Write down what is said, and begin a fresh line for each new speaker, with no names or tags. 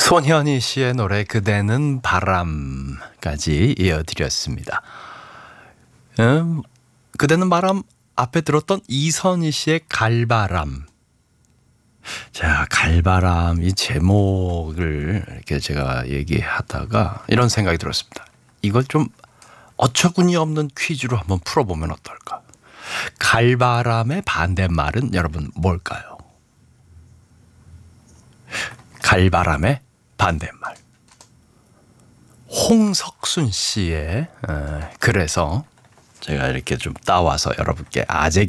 손현희 씨의 노래 그대는 바람까지 이어드렸습니다. 그대는 바람 앞에 들었던 이선희 씨의 갈바람. 자, 갈바람 이 제목을 이렇게 제가 얘기하다가 이런 생각이 들었습니다. 이걸 좀 어처구니 없는 퀴즈로 한번 풀어보면 어떨까? 갈바람의 반대말은 여러분 뭘까요? 갈바람의 반대말. 홍석순 씨의 글에서 제가 이렇게 좀 따와서 여러분께 아재